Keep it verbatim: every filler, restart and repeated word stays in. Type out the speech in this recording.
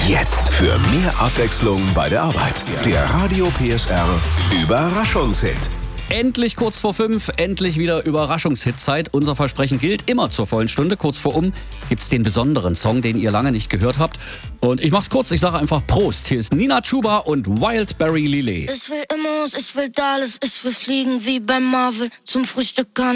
Jetzt für mehr Abwechslung bei der Arbeit. Der Radio P S R Überraschungshit. Endlich kurz vor fünf, endlich wieder Überraschungshit-Zeit. Unser Versprechen gilt immer zur vollen Stunde. Kurz vor um gibt's den besonderen Song, den ihr lange nicht gehört habt. Und ich mach's kurz, ich sage einfach Prost. Hier ist Nina Chuba und Wildberry Lillet. Ich will Immos, ich will Dallas, ich will fliegen wie bei Marvel zum Frühstück.